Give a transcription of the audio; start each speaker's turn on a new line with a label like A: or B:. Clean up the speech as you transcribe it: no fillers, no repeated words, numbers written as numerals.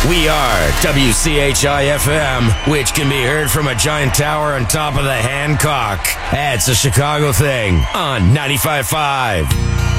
A: We are WCHI-FM, which can be heard from a giant tower on top of the Hancock. It's a Chicago thing on 95.5.